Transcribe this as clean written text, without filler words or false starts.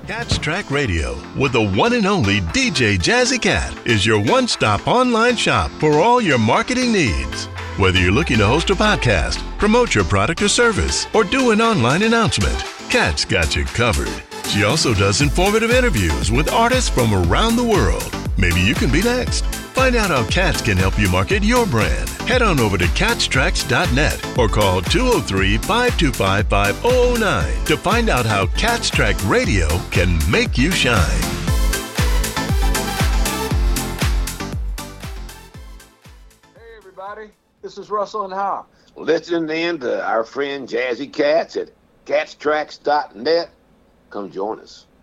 Cat's Track Radio with the one and only DJ Jazzy Cat is your one-stop online shop for all your marketing needs. Whether you're looking to host a podcast, promote your product or service, or do an online announcement, Cat's got you covered. She also does informative interviews with artists from around the world. Maybe you can be next. Find out how Cats can help you market your brand. Head on over to catstracks.net or call 203-525-5009 to find out how Cat's Track Radio can make you shine. Hey everybody, this is Russell and Howe. Listening in to our friend Jazzy Cats at catstracks.net. Come join us.